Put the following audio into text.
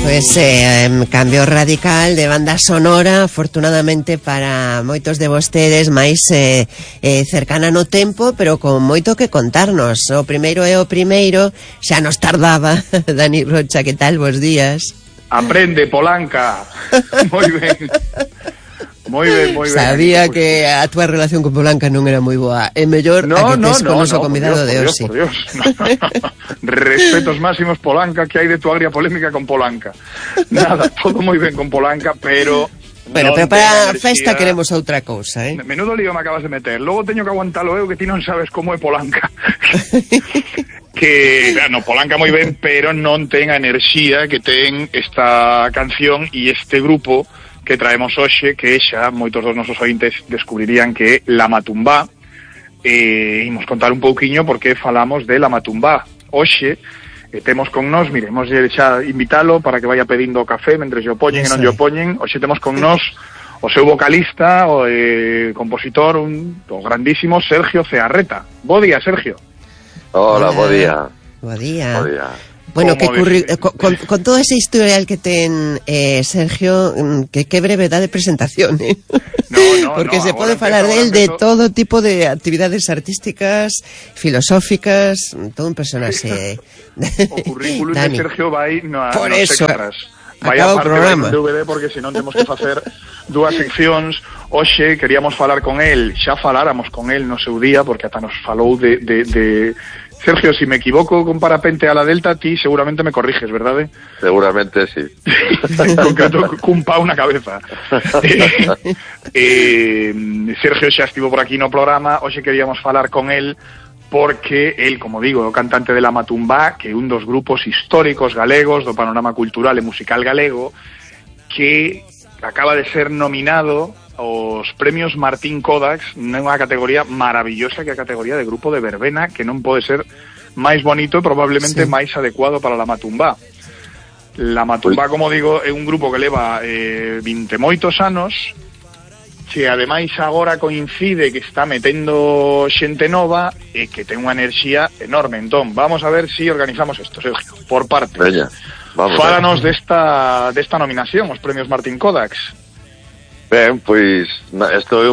Pois cambio radical de banda sonora, afortunadamente para moitos de vostedes, máis cercana no tempo, pero con moito que contarnos. O primeiro é o primeiro, xa nos tardaba. Dani Rocha, que tal? Bos días. Aprende, Polanca. Moi ben. Moi ben, moi ben. Sabía que a túa relación con Polanca non era moi boa. É mellor a que tes con o noso convidado de hoxe. Por Dios. Respetos máximos, Polanca, que hai de tu agria polémica con Polanca. Nada, todo moi ben con Polanca, pero... Bueno, pero para a festa queremos outra cousa, Menudo lío me acabas de meter. Logo teño que aguantalo eu, que ti non sabes como é Polanca. Que, no, Polanca moi ben, pero non ten a enerxía que ten esta canción e este grupo que traemos hoxe, que xa moitos dos nosos ointes descubrirían que é La Matumbá. Imos contar un pouquiño porque falamos de La Matumbá. Hoxe temos con nós, miremos xa invitalo para que vaya pedindo o café mentre yo poñen e non yo poñen. Hoxe temos con nós o seu vocalista, o compositor, o grandísimo Sergio Cearreta. Bo día, Sergio. Hola, bo día. Bo día. Bo día. Bueno, con todo ese historial que ten Sergio, que brevedade de presentación, porque se pode falar del de todo tipo de actividades artísticas, filosóficas, todo un personaje. O currículum de Sergio vai por eso extras. Vai a parte do DVD, porque senón temos que facer dúas seccións. Hoxe queríamos falar con el, xa faláramos con el no seu día, porque ata nos falou de Sergio, si me equivoco con parapente a la Delta, ti seguramente me corriges, ¿verdad? Seguramente sí. En concreto, cun pau na cabeza. Sergio xa estivo por aquí no programa, hoxe queríamos falar con él, porque él, como digo, o cantante de La Matumbá, que é un dos grupos históricos galegos do panorama cultural e musical galego, que acaba de ser nominado os premios Martín Kodax nunha categoría maravillosa, que é a categoría de grupo de verbena, que non pode ser máis bonito e probablemente máis adecuado para La Matumbá. La Matumbá, como digo, é un grupo que leva 20 moitos anos, que ademais agora coincide que está metendo xente nova e que ten unha enerxía enorme. Entón, vamos a ver si organizamos isto, Sergio, por parte. Veña, vamos. Fálanos desta nominación, os premios Martín Kodax. Ben, pois, isto é